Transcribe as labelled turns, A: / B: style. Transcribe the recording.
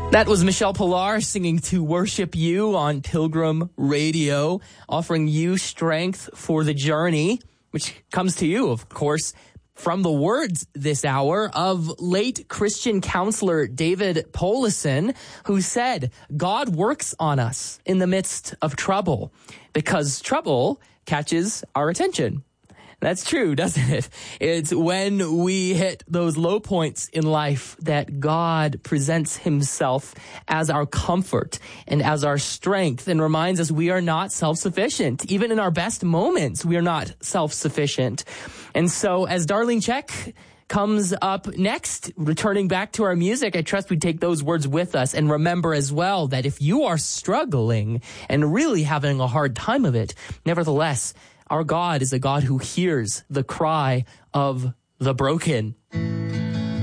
A: That was Michelle Pilar singing To Worship You on Pilgrim Radio, offering you strength for the journey, which comes to you, of course, from the words this hour of late Christian counselor David Powlison, who said, God works on us in the midst of trouble because trouble catches our attention. That's true, doesn't it? It's when we hit those low points in life that God presents himself as our comfort and as our strength and reminds us we are not self-sufficient. Even in our best moments, we are not self-sufficient. And so as Darlene Zschech comes up next, returning back to our music, I trust we take those words with us and remember as well that if you are struggling and really having a hard time of it, nevertheless, our God is a God who hears the cry of the broken.